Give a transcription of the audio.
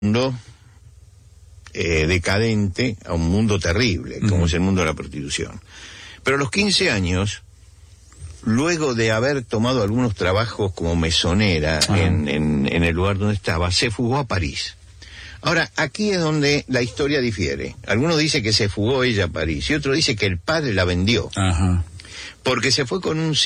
mundo decadente a un mundo terrible, como es el mundo de la prostitución. Pero a los 15 años, luego de haber tomado algunos trabajos como mesonera en el lugar donde estaba, se fugó a París. Ahora, aquí es donde la historia difiere. Algunos dicen que se fugó ella a París y otros dicen que el padre la vendió. Porque se fue con un